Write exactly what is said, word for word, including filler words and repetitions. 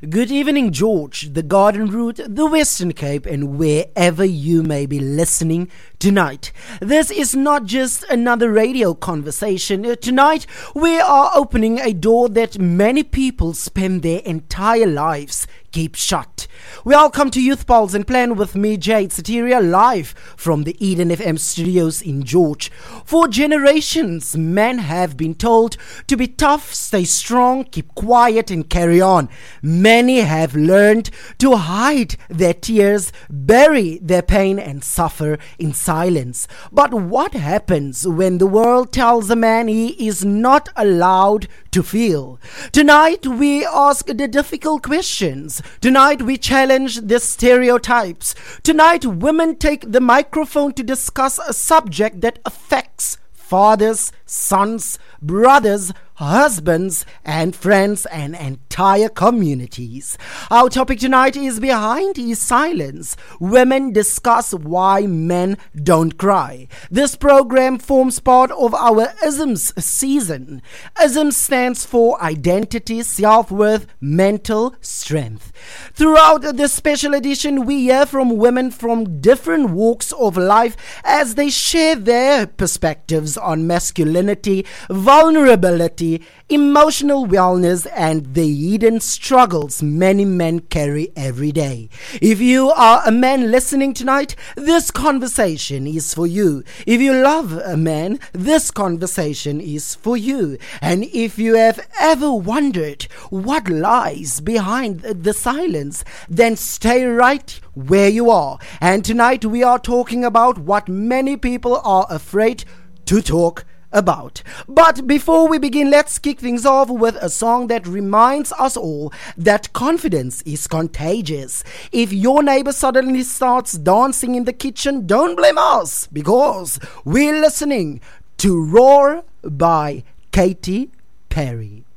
Good evening, George, the Garden Route, the Western Cape, and wherever you may be listening tonight. This is not just another radio conversation. Tonight, we are opening a door that many people spend their entire lives keep shut. Welcome to Youth Pulse and Plan with me, Jade Sateria, live from the Eden F M studios in George. For generations, men have been told to be tough, stay strong, keep quiet and carry on. Many have learned to hide their tears, bury their pain and suffer in silence. But what happens when the world tells a man he is not allowed to feel? Tonight we ask the difficult questions. Tonight we challenge the stereotypes. Tonight women take the microphone to discuss a subject that affects fathers, sons, brothers, husbands, and friends, and entire communities. Our topic tonight is Behind His Silence. Women discuss why men don't cry. This program forms part of our ISMS season. ISMS stands for Identity, Self-Worth, Mental Strength. Throughout this special edition, we hear from women from different walks of life as they share their perspectives on masculinity, vulnerability, emotional wellness, and the hidden struggles many men carry every day. If you are a man listening tonight, this conversation is for you. If you love a man, this conversation is for you. And if you have ever wondered what lies behind the silence, then stay right where you are. And tonight we are talking about what many people are afraid to talk about. But before we begin, let's kick things off with a song that reminds us all that confidence is contagious. If your neighbor suddenly starts dancing in the kitchen, don't blame us, because we're listening to Roar by Katy Perry.